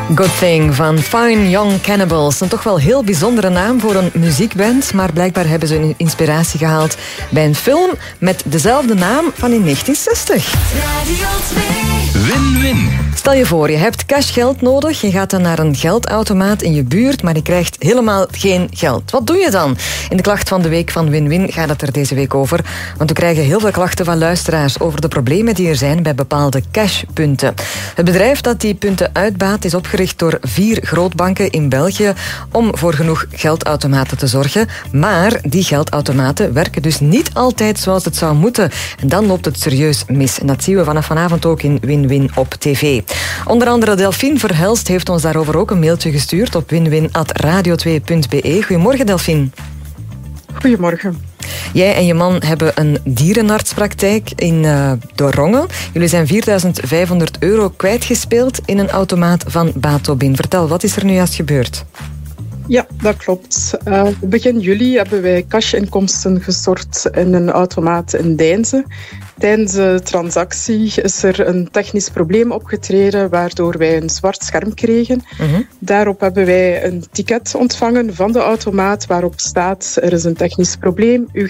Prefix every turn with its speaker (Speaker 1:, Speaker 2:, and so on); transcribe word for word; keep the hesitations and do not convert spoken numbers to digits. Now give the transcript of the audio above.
Speaker 1: Good Thing van Fine Young Cannibals. Een toch wel heel bijzondere naam voor een muziekband, maar blijkbaar hebben ze hun inspiratie gehaald bij een film met dezelfde naam van in negentien zestig.
Speaker 2: Radio twee.
Speaker 3: Win-win.
Speaker 1: Stel je voor, je hebt cashgeld nodig. Je gaat dan naar een geldautomaat in je buurt, maar je krijgt helemaal geen geld. Wat doe je dan? In de klacht van de week van Win-Win gaat het er deze week over. Want we krijgen heel veel klachten van luisteraars over de problemen die er zijn bij bepaalde cashpunten. Het bedrijf dat die punten uitbaat is opgericht door vier grootbanken in België om voor genoeg geldautomaten te zorgen. Maar die geldautomaten werken dus niet altijd zoals het zou moeten. En dan loopt het serieus mis. En dat zien we vanaf vanavond ook in Win-Win op tv. Onder andere Delphine Verhelst heeft ons daarover ook een mailtje gestuurd op winwin at radio twee punt b e. Goedemorgen, Delphine.
Speaker 4: Goedemorgen.
Speaker 1: Jij en je man hebben een dierenartspraktijk in uh, Doorrongen. Jullie zijn vierduizend vijfhonderd euro kwijtgespeeld in een automaat van Batobin. Vertel, wat is er nu juist gebeurd?
Speaker 4: Ja, dat klopt. Uh, begin juli hebben wij cashinkomsten gestort in een automaat in Deinze. Tijdens de transactie is er een technisch probleem opgetreden waardoor wij een zwart scherm kregen. Uh-huh. Daarop hebben wij een ticket ontvangen van de automaat waarop staat: er is een technisch probleem, uw